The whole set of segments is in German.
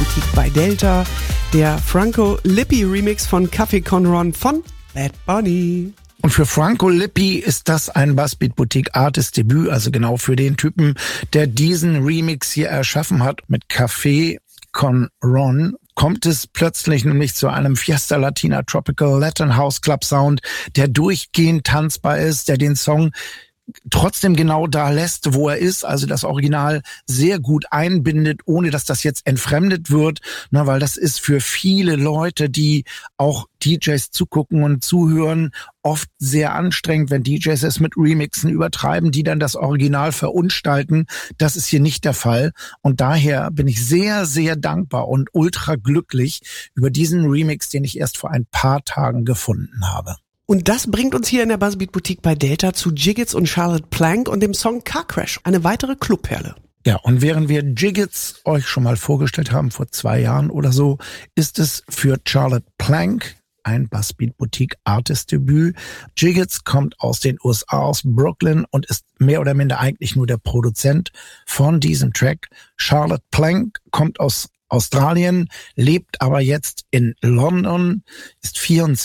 Boutique bei Delta. Der Franco Lippi Remix von Café Con Ron von Bad Bunny. Und für Franco Lippi ist das ein Buzzbeat Boutique Artist Debüt, also genau für den Typen, der diesen Remix hier erschaffen hat mit Café Con Ron. Kommt es plötzlich nämlich zu einem Fiesta Latina Tropical Latin House Club Sound, der durchgehend tanzbar ist, der den Song trotzdem genau da lässt, wo er ist, also das Original sehr gut einbindet, ohne dass das jetzt entfremdet wird, weil das ist für viele Leute, die auch DJs zugucken und zuhören, oft sehr anstrengend, wenn DJs es mit Remixen übertreiben, die dann das Original verunstalten. Das ist hier nicht der Fall und daher bin ich sehr, sehr dankbar und ultra glücklich über diesen Remix, den ich erst vor ein paar Tagen gefunden habe. Und das bringt uns hier in der Buzzbeat Boutique bei Delta zu Jiggits und Charlotte Plank und dem Song Car Crash, eine weitere Clubperle. Ja, und während wir Jiggits euch schon mal vorgestellt haben, vor 2 Jahren oder so, ist es für Charlotte Plank ein Buzzbeat Boutique Artist Debüt. Jiggits kommt aus den USA, aus Brooklyn und ist mehr oder minder eigentlich nur der Produzent von diesem Track. Charlotte Plank kommt aus Australien, lebt aber jetzt in London, ist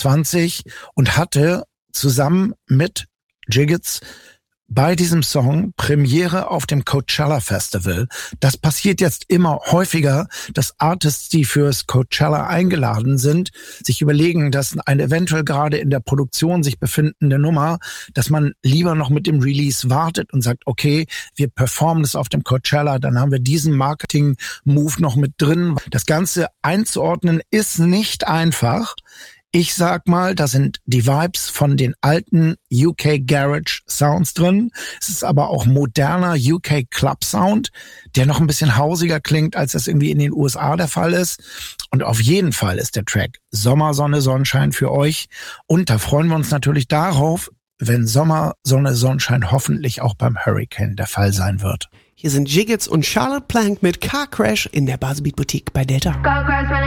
24 und hatte zusammen mit Jiggits bei diesem Song Premiere auf dem Coachella Festival. Das passiert jetzt immer häufiger, dass Artists, die fürs Coachella eingeladen sind, sich überlegen, dass eine eventuell gerade in der Produktion sich befindende Nummer, dass man lieber noch mit dem Release wartet und sagt, okay, wir performen das auf dem Coachella, dann haben wir diesen Marketing-Move noch mit drin. Das Ganze einzuordnen ist nicht einfach. Ich sag mal, da sind die Vibes von den alten UK Garage Sounds drin. Es ist aber auch moderner UK Club Sound, der noch ein bisschen hausiger klingt, als das irgendwie in den USA der Fall ist. Und auf jeden Fall ist der Track Sommer, Sonne, Sonnenschein für euch. Und da freuen wir uns natürlich darauf, wenn Sommer, Sonne, Sonnenschein hoffentlich auch beim Hurricane der Fall sein wird. Hier sind Jiggits und Charlotte Plank mit Car Crash in der Buzzbeat Boutique bei Delta.